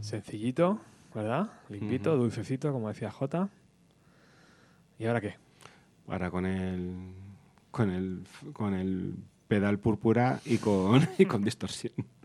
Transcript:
Sencillito, ¿verdad? Limpito, dulcecito, como decía Jota. ¿Y ahora qué? Ahora con el pedal púrpura y con distorsión.